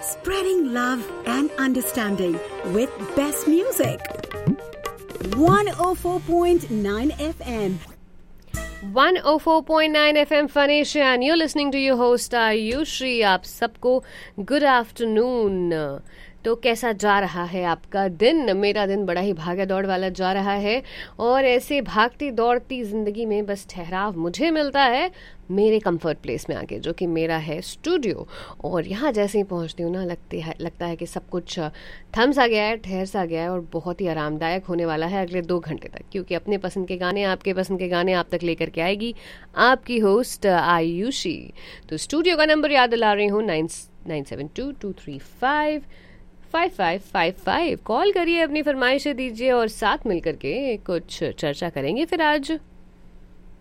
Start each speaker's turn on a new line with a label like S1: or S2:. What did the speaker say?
S1: spreading love and understanding with best music. 104.9 FM.
S2: 104.9 FM Fanisha and you're listening to your host Ayushi. आप सबको good afternoon. तो कैसा जा रहा है आपका दिन? मेरा दिन बड़ा ही भागा दौड़ वाला जा रहा है और ऐसे भागती दौड़ती ज़िंदगी में बस ठहराव मुझे मिलता है मेरे कंफर्ट प्लेस में आके, जो कि मेरा है स्टूडियो। और यहाँ जैसे ही पहुँचती हूँ ना लगता है कि सब कुछ थम सा गया है, ठहर सा गया है और बहुत ही आरामदायक होने वाला है अगले 2 घंटे तक, क्योंकि अपने पसंद के गाने, आपके पसंद के गाने आप तक लेकर के आएगी आपकी होस्ट आयुषी। तो स्टूडियो का नंबर याद दिला रही हूँ 9722355555। कॉल करिए, अपनी फरमाइशें दीजिए और साथ मिलकर के कुछ चर्चा करेंगे फिर आज।